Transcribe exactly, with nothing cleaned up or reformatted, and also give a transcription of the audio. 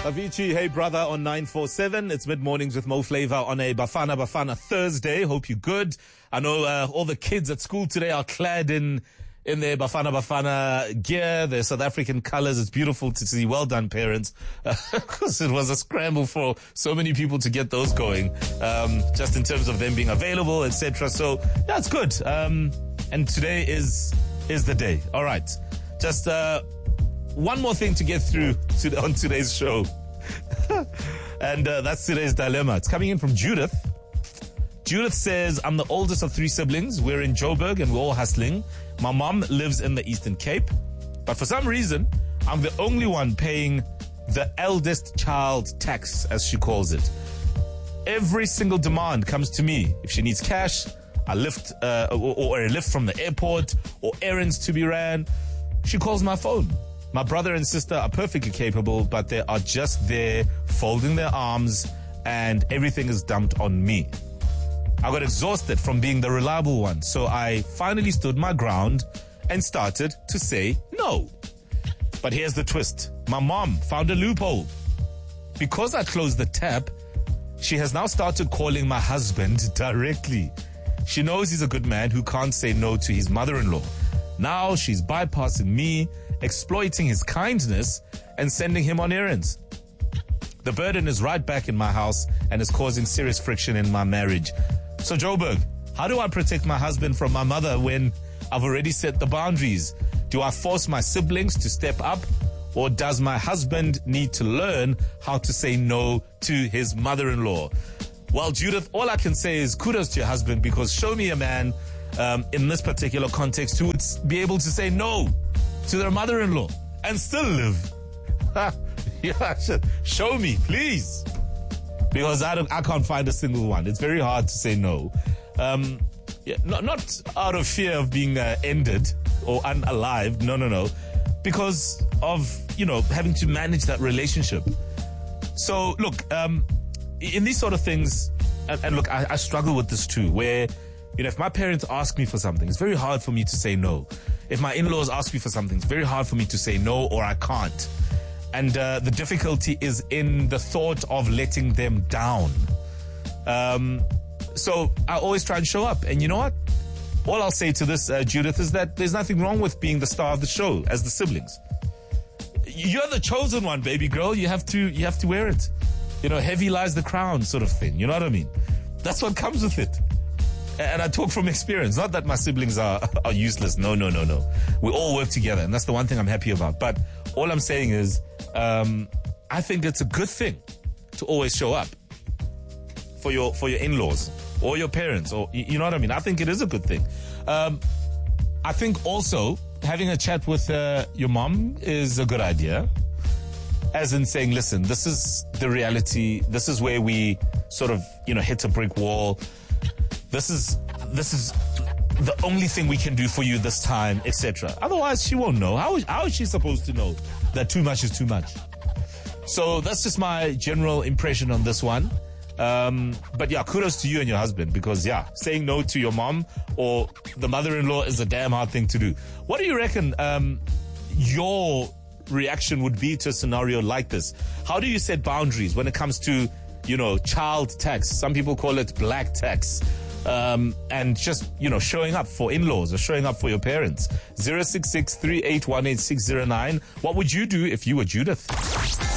Avicii, hey brother, on nine four seven. It's mid-mornings with Mo Flavor on a Bafana Bafana Thursday. Hope you're good. I know uh, all the kids at school today are clad in in their Bafana Bafana gear, their South African colors. It's beautiful to see. Well done, parents. Because uh, it was a scramble for so many people to get those going, um, just in terms of them being available, et cetera. So, yeah, it's good. Um, and today is is the day. All right. Just uh, one more thing to get through to, on today's show. and uh, that's today's dilemma. It's coming in from Judith. Judith says, I'm the oldest of three siblings. We're in Joburg and we're all hustling. My mom lives in the Eastern Cape. But for some reason, I'm the only one paying the eldest child tax, as she calls it. Every single demand comes to me. If she needs cash, a lift, uh, or, or a lift from the airport, or errands to be ran, she calls my phone. My brother and sister are perfectly capable, but they are just there folding their arms and everything is dumped on me. I got exhausted from being the reliable one, so I finally stood my ground and started to say no. But here's the twist. My mom found a loophole. Because I closed the tap, she has now started calling my husband directly. She knows he's a good man who can't say no to his mother-in-law. Now she's bypassing me, exploiting his kindness, and sending him on errands. The burden is right back in my house and is causing serious friction in my marriage. So Joburg, how do I protect my husband from my mother when I've already set the boundaries? Do I force my siblings to step up, or does my husband need to learn how to say no to his mother-in-law? Well, Judith, all I can say is kudos to your husband, because show me a man um, in this particular context who would be able to say no to their mother-in-law and still live. Yeah, show me, please. Because I don't, I can't find a single one. It's very hard to say no. Um, yeah, not, not out of fear of being uh, ended or unalive. No, no, no. Because of, you know, having to manage that relationship. So, look, um, in these sort of things, and, and look, I, I struggle with this too, where, you know, if my parents ask me for something, it's very hard for me to say no. If my in-laws ask me for something, it's very hard for me to say no, or I can't. And uh, the difficulty is in the thought of letting them down. Um, so I always try and show up. And you know what? All I'll say to this, uh, Judith, is that there's nothing wrong with being the star of the show as the siblings. You're the chosen one, baby girl. You have to, you have to wear it. You know, heavy lies the crown sort of thing. You know what I mean? That's what comes with it. And I talk from experience. Not that my siblings are, are useless. No, no, no, no. We all work together. And that's the one thing I'm happy about. But all I'm saying is, um, I think it's a good thing to always show up for your for your in-laws or your parents. Or you know what I mean? I think it is a good thing. Um, I think also having a chat with uh, your mom is a good idea. As in saying, listen, this is the reality. This is where we sort of, you know, hit a brick wall. This is this is the only thing we can do for you this time, et cetera. Otherwise, she won't know. How is, how is she supposed to know that too much is too much? So that's just my general impression on this one. Um, but yeah, kudos to you and your husband, because yeah, saying no to your mom or the mother-in-law is a damn hard thing to do. What do you reckon um, your reaction would be to a scenario like this? How do you set boundaries when it comes to, you know, child tax? Some people call it black tax. Um, and just, you know, showing up for in-laws or showing up for your parents. zero six six, three eight one, eight six zero nine. What would you do if you were Judith?